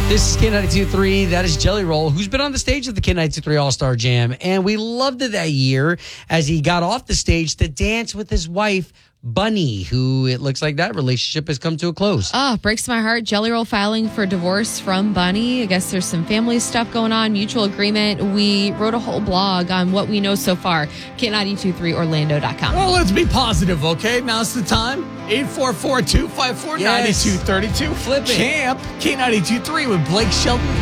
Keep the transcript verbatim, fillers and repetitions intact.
This is K ninety-two point three. That is Jelly Roll, who's been on the stage of the K ninety-two point three All-Star Jam. And we loved it that year as he got off the stage to dance with his wife, Bunny, who it looks like that relationship has come to a close. Oh, breaks my heart. Jelly Roll filing for divorce from Bunny. I guess there's some family stuff going on, mutual agreement. We wrote a whole blog on what we know so far. K ninety-two point three Orlando dot com. Well, let's be positive, okay? Now's the time. eight four four, two five four, nine two three two. Flip it. Champ, K ninety-two point three with Blake Shelton